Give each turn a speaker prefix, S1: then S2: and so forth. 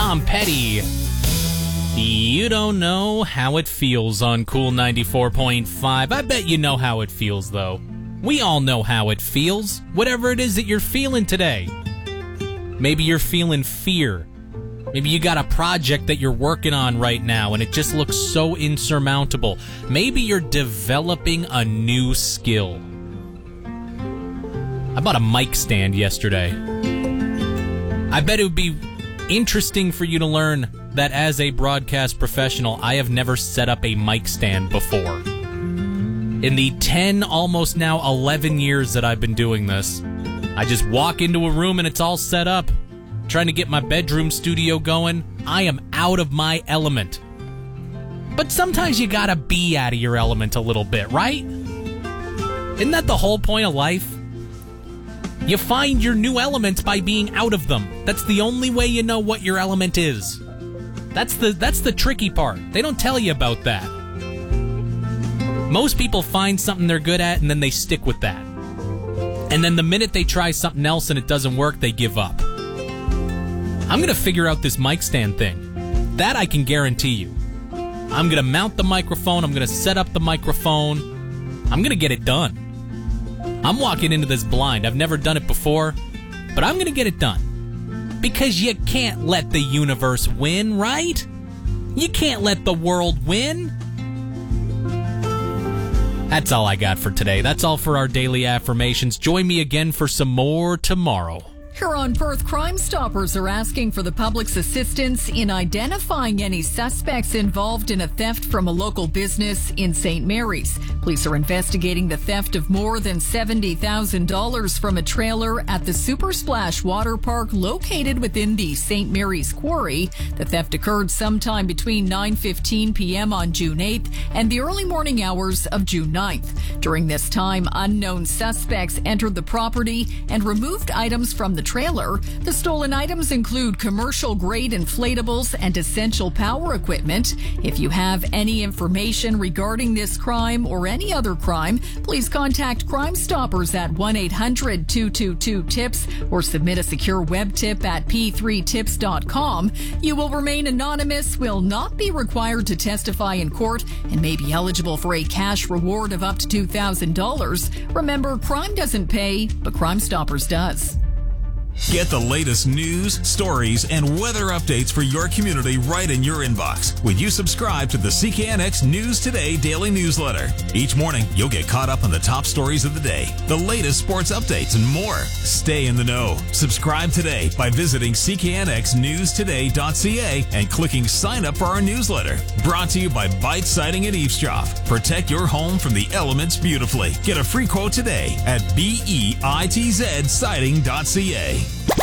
S1: Tom Petty. You don't know how it feels on Cool 94.5. I bet you know how it feels, though. We all know how it feels, whatever it is that you're feeling today. Maybe you're feeling fear. Maybe you got a project that you're working on right now and it just looks so insurmountable. Maybe you're developing a new skill. I bought a mic stand yesterday. I bet it would be interesting for you to learn that as a broadcast professional, I have never set up a mic stand before. In the 10, almost now 11 years that I've been doing this, I just walk into a room and it's all set up. Trying to get my bedroom studio going. I am out of my element. But sometimes you gotta be out of your element a little bit, right? Isn't that the whole point of life? You find your new element by being out of them. That's the only way you know what your element is. That's the tricky part. They don't tell you about that. Most people find something they're good at and then they stick with that. And then the minute they try something else and it doesn't work, they give up. I'm going to figure out this mic stand thing. That I can guarantee you. I'm going to mount the microphone. I'm going to set up the microphone. I'm going to get it done. I'm walking into this blind. I've never done it before, but I'm going to get it done. Because you can't let the universe win, right? You can't let the world win. That's all I got for today. That's all for our daily affirmations. Join me again for some more tomorrow.
S2: Huron Perth Crime Stoppers are asking for the public's assistance in identifying any suspects involved in a theft from a local business in St. Mary's. Police are investigating the theft of more than $70,000 from a trailer at the Super Splash Water Park located within the St. Mary's Quarry. The theft occurred sometime between 9:15 p.m. on June 8th and the early morning hours of June 9th. During this time, unknown suspects entered the property and removed items from the trailer. The stolen items include commercial-grade inflatables and essential power equipment. If you have any information regarding this crime or any other crime, please contact Crime Stoppers at 1-800-222-TIPS or submit a secure web tip at p3tips.com. You will remain anonymous, will not be required to testify in court, and may be eligible for a cash reward of up to $2,000. Remember, crime doesn't pay, but Crime Stoppers does.
S3: Get the latest news, stories, and weather updates for your community right in your inbox when you subscribe to the CKNX News Today daily newsletter. Each morning, you'll get caught up on the top stories of the day, the latest sports updates, and more. Stay in the know. Subscribe today by visiting cknxnewstoday.ca and clicking sign up for our newsletter. Brought to you by Bite Siding and Eavesdrop. Protect your home from the elements beautifully. Get a free quote today at BEITZsiding.ca.